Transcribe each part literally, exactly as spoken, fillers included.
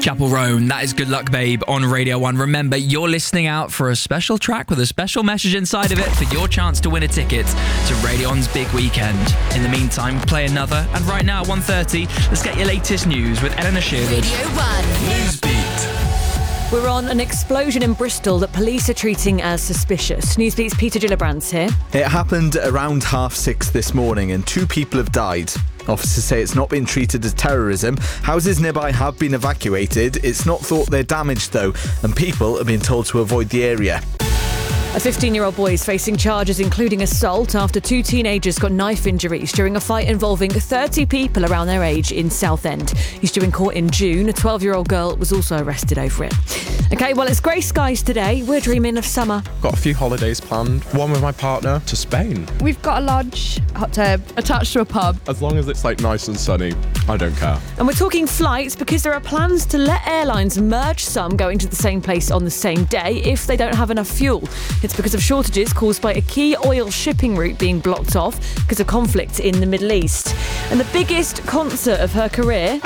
Chapel Roan, that is Good Luck Babe on Radio one. Remember, you're listening out for a special track with a special message inside of it for your chance to win a ticket to Radio one's big weekend. In the meantime, play another, and right now at one thirty, let's get your latest news with Eleanor Shearwood. Radio one. Newsbeat. We're on an explosion in Bristol that police are treating as suspicious. Newsbeat's Peter Gillibrands here. It happened around half six this morning and two people have died. Officers say it's not been treated as terrorism. Houses nearby have been evacuated. It's not thought they're damaged though, and people are being told to avoid the area. A fifteen-year-old boy is facing charges including assault after two teenagers got knife injuries during a fight involving thirty people around their age in Southend. He's due in court in June. A twelve-year-old girl was also arrested over it. OK, well, it's grey skies today. We're dreaming of summer. Got a few holidays planned. One with my partner to Spain. We've got a lodge, hot tub, attached to a pub. As long as it's like nice and sunny, I don't care. And we're talking flights because there are plans to let airlines merge some going to the same place on the same day if they don't have enough fuel. It's because of shortages caused by a key oil shipping route being blocked off because of conflict in the Middle East. And the biggest concert of her career...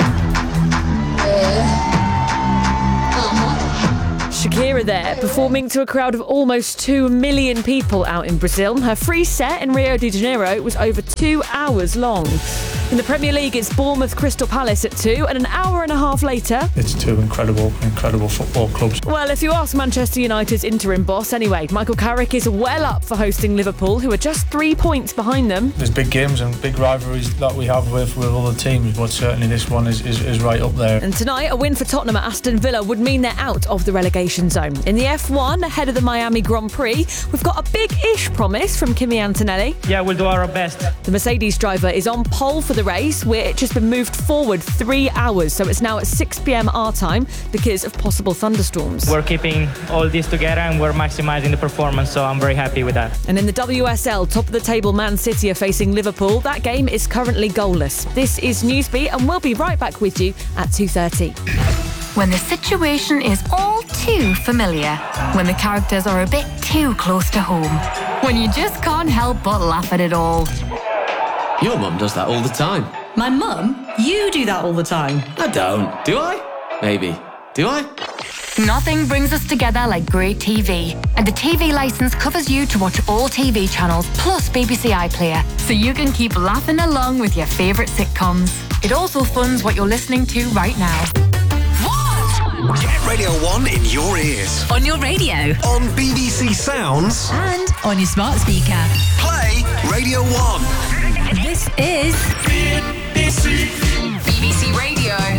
Shakira there, performing to a crowd of almost two million people out in Brazil. Her free set in Rio de Janeiro was over two hours long. In the Premier League, it's Bournemouth Crystal Palace at two, and an hour and a half later... It's two incredible, incredible football clubs. Well, if you ask Manchester United's interim boss anyway, Michael Carrick is well up for hosting Liverpool, who are just three points behind them. There's big games and big rivalries that we have with, with other teams, but certainly this one is, is, is right up there. And tonight, a win for Tottenham at Aston Villa would mean they're out of the relegation zone. In the F one, ahead of the Miami Grand Prix, we've got a big-ish promise from Kimi Antonelli. Yeah, we'll do our best. The Mercedes driver is on pole for the race, where it's just been moved forward three hours, so it's now at six p.m. our time because of possible thunderstorms. We're keeping all this together and we're maximising the performance, so I'm very happy with that. And in the W S L, top of the table Man City are facing Liverpool. That game is currently goalless. This is Newsbeat, and we'll be right back with you at two thirty. When the situation is all too familiar, when the characters are a bit too close to home, when you just can't help but laugh at it all. Your mum does that all the time. My mum? You do that all the time. I don't. Do I? Maybe. Do I? Nothing brings us together like great T V. And the T V licence covers you to watch all T V channels plus B B C iPlayer, so you can keep laughing along with your favourite sitcoms. It also funds what you're listening to right now. Get Radio one in your ears. On your radio. On B B C Sounds. And on your smart speaker. Play Radio one. This is B B C. B B C Radio.